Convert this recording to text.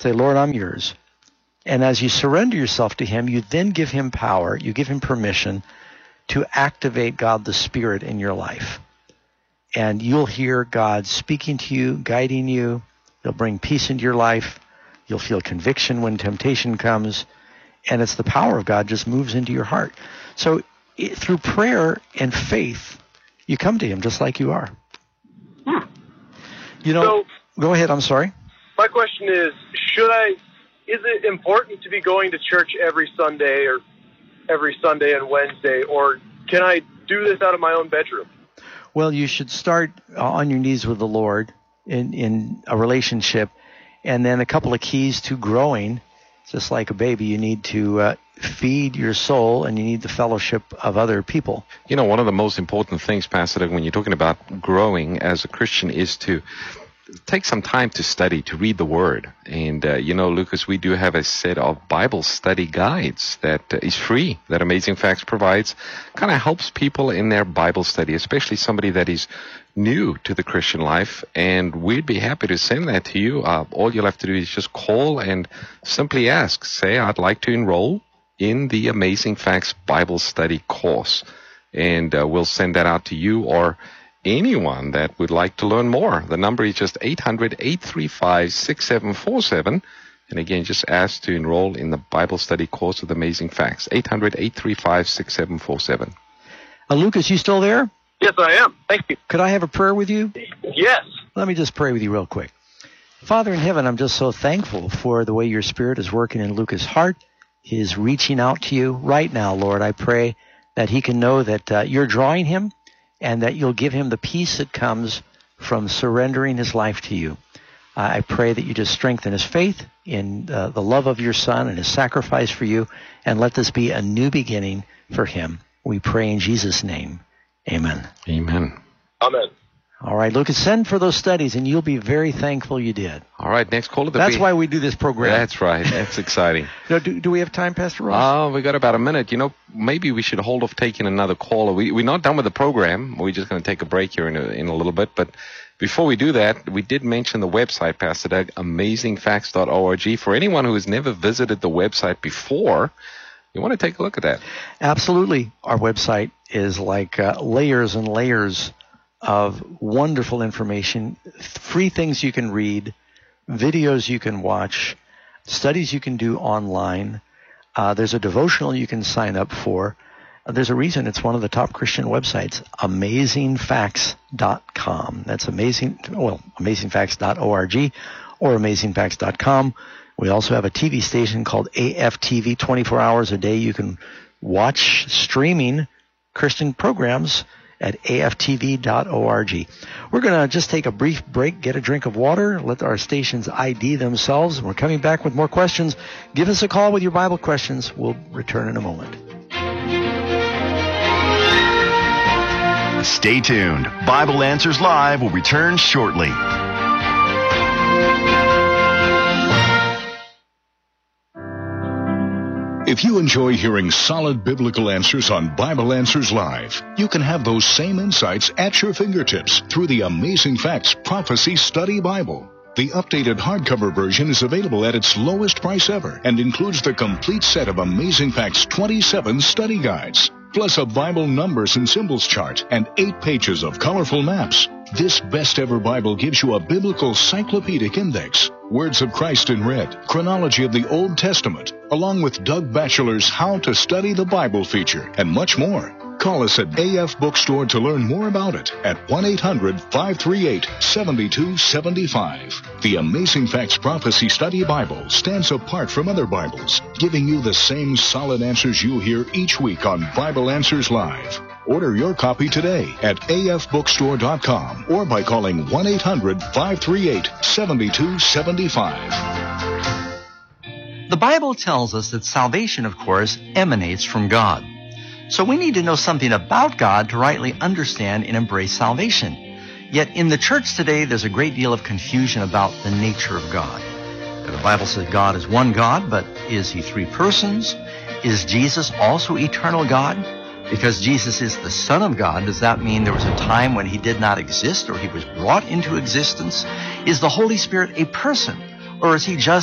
Say, Lord, I'm yours. And as you surrender yourself to him, you then give him power, you give him permission to activate God the Spirit in your life. And you'll hear God speaking to you, guiding you. He'll bring peace into your life. You'll feel conviction when temptation comes. And it's the power of God just moves into your heart. So through prayer and faith, you come to him just like you are. You know, go ahead, I'm sorry. My question is it important to be going to church every Sunday or every Sunday and Wednesday, or can I do this out of my own bedroom? Well, you should start on your knees with the Lord in a relationship, and then a couple of keys to growing. Just like a baby, you need to feed your soul, and you need the fellowship of other people. You know, one of the most important things, Pastor Doug, when you're talking about growing as a Christian is to take some time to study, to read the Word. And, Lucas, we do have a set of Bible study guides that is free, that Amazing Facts provides. Kind of helps people in their Bible study, especially somebody that is new to the Christian life. And we'd be happy to send that to you. All you'll have to do is just call and simply ask. Say, I'd like to enroll in the Amazing Facts Bible study course. And we'll send that out to you or anyone that would like to learn more. The number is just 800-835-6747. And again, just ask to enroll in the Bible study course of Amazing Facts. 800-835-6747. Lucas, you still there? Yes, I am. Thank you. Could I have a prayer with you? Yes. Let me just pray with you real quick. Father in heaven, I'm just so thankful for the way your Spirit is working in Lucas' heart. He is reaching out to you right now, Lord. I pray that he can know that you're drawing him, and that you'll give him the peace that comes from surrendering his life to you. I pray that you just strengthen his faith in the love of your Son and his sacrifice for you, and let this be a new beginning for him. We pray in Jesus' name. Amen. Amen. Amen. All right, Lucas, send for those studies, and you'll be very thankful you did. All right, next caller. That's why we do this program. That's right. That's exciting. Do we have time, Pastor Ross? We got about a minute. Maybe we should hold off taking another caller. We're not done with the program. We're just going to take a break here in a little bit. But before we do that, we did mention the website, Pastor Doug, amazingfacts.org. For anyone who has never visited the website before, you want to take a look at that. Absolutely. Our website is like layers and layers of wonderful information, free things you can read, videos you can watch, studies you can do online. There's a devotional you can sign up for. There's a reason it's one of the top Christian websites, amazingfacts.com. That's amazingfacts.org or amazingfacts.com. We also have a TV station called AFTV, 24 hours a day. You can watch streaming Christian programs at aftv.org. We're going to just take a brief break, get a drink of water, let our stations ID themselves. We're coming back with more questions. Give us a call with your Bible questions. We'll return in a moment. Stay tuned. Bible Answers Live will return shortly. If you enjoy hearing solid biblical answers on Bible Answers Live, you can have those same insights at your fingertips through the Amazing Facts Prophecy Study Bible. The updated hardcover version is available at its lowest price ever and includes the complete set of Amazing Facts 27 study guides, plus a Bible numbers and symbols chart and 8 pages of colorful maps. This best ever Bible gives you a biblical cyclopedic index, Words of Christ in red, chronology of the Old Testament, along with Doug Batchelor's How to Study the Bible feature, and much more. Call us at AF Bookstore to learn more about it at 1-800-538-7275. The Amazing Facts Prophecy Study Bible stands apart from other Bibles, giving you the same solid answers you hear each week on Bible Answers Live. Order your copy today at afbookstore.com or by calling 1-800-538-7275. The Bible tells us that salvation, of course, emanates from God. So we need to know something about God to rightly understand and embrace salvation. Yet in the church today, there's a great deal of confusion about the nature of God. The Bible says God is one God, but is he 3 persons? Is Jesus also eternal God? Because Jesus is the Son of God, does that mean there was a time when he did not exist or he was brought into existence? Is the Holy Spirit a person, or is he just